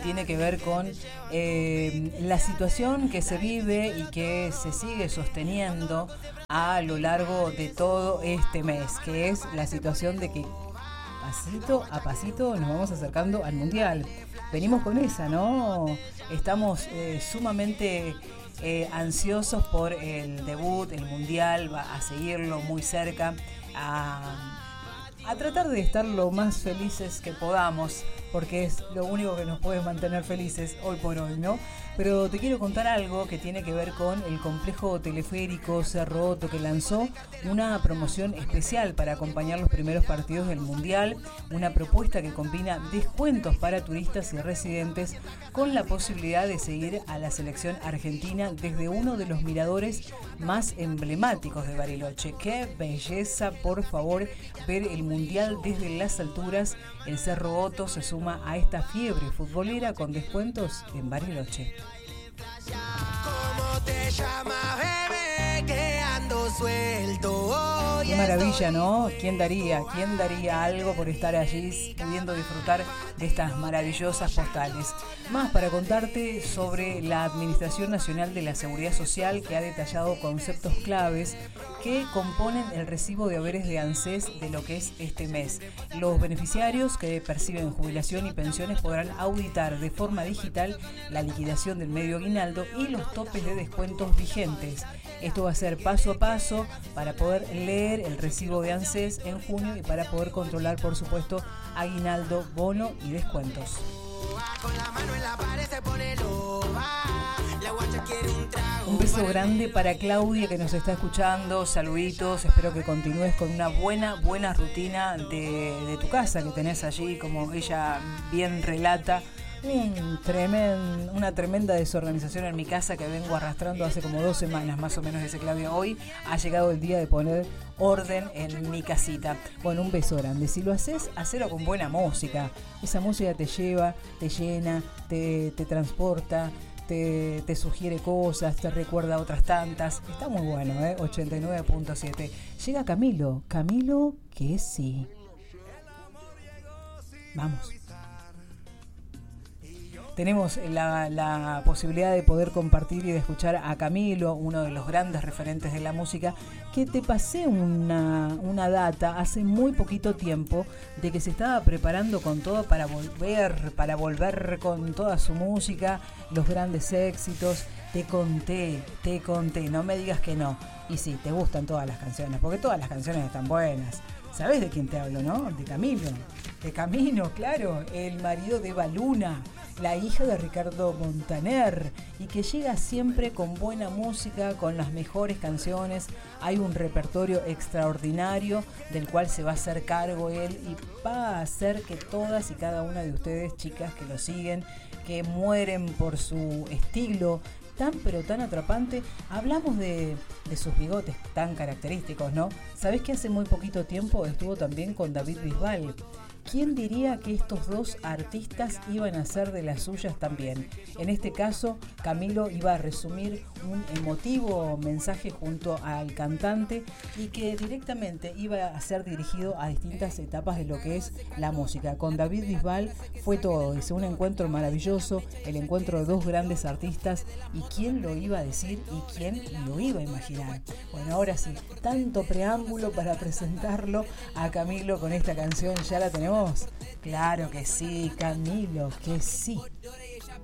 tiene que ver con la situación que se vive y que se sigue sosteniendo a lo largo de todo este mes, que es la situación de que pasito a pasito nos vamos acercando al Mundial. Venimos con esa, ¿no? Estamos sumamente ansiosos por el debut, el Mundial, a seguirlo muy cerca, a tratar de estar lo más felices que podamos, porque es lo único que nos puede mantener felices hoy por hoy, ¿no? Pero te quiero contar algo que tiene que ver con el complejo teleférico Cerro Otto, que lanzó una promoción especial para acompañar los primeros partidos del Mundial, una propuesta que combina descuentos para turistas y residentes con la posibilidad de seguir a la selección argentina desde uno de los miradores más emblemáticos de Bariloche. ¡Qué belleza, por favor, ver el Mundial desde las alturas! El Cerro Otto se suma a esta fiebre futbolera con descuentos en Bariloche. ¿Cómo te llamas, bebé? Que ando suelto. Qué maravilla, ¿no? ¿Quién daría algo por estar allí pudiendo disfrutar de estas maravillosas postales? Más para contarte sobre la Administración Nacional de la Seguridad Social, que ha detallado conceptos claves que componen el recibo de haberes de ANSES de lo que es este mes. Los beneficiarios que perciben jubilación y pensiones podrán auditar de forma digital la liquidación del medio aguinaldo y los topes de descuentos vigentes. Esto va a ser paso a paso para poder leer el recibo de ANSES en junio y para poder controlar, por supuesto, aguinaldo, bono y descuentos. Con la mano en la pared se pone loba. La guacha quiere un trago. Un beso grande para Claudia, que nos está escuchando. Saluditos, espero que continúes con una buena rutina de tu casa que tenés allí, como ella bien relata. Una tremenda desorganización en mi casa que vengo arrastrando hace como 2 semanas más o menos, dice Claudia. Hoy ha llegado el día de poner orden en mi casita. Bueno, un beso grande. Si lo haces, hacelo con buena música. Esa música te lleva, te llena, te transporta, te sugiere cosas, te recuerda a otras tantas. Está muy bueno, 89.7. Llega Camilo que sí. Vamos. Tenemos la posibilidad de poder compartir y de escuchar a Camilo, uno de los grandes referentes de la música, que te pasé una data hace muy poquito tiempo de que se estaba preparando con todo para volver con toda su música, los grandes éxitos. Te conté, no me digas que no. Y sí, te gustan todas las canciones, porque todas las canciones están buenas. ¿Sabés de quién te hablo, no? De Camilo. De Camilo, claro, el marido de Baluna, la hija de Ricardo Montaner, y que llega siempre con buena música, con las mejores canciones. Hay un repertorio extraordinario del cual se va a hacer cargo él y va a hacer que todas y cada una de ustedes, chicas que lo siguen, que mueren por su estilo tan pero tan atrapante. Hablamos de sus bigotes tan característicos, ¿no? ¿Sabés que hace muy poquito tiempo estuvo también con David Bisbal? ¿Quién diría que estos dos artistas iban a hacer de las suyas también? En este caso, Camilo iba a resumir un emotivo mensaje junto al cantante y que directamente iba a ser dirigido a distintas etapas de lo que es la música. Con David Bisbal fue todo, dice, un encuentro maravilloso, el encuentro de dos grandes artistas, y quién lo iba a decir y quién lo iba a imaginar. Bueno, ahora sí, tanto preámbulo para presentarlo a Camilo con esta canción, ¿ya la tenemos? Claro que sí, Camilo, que sí.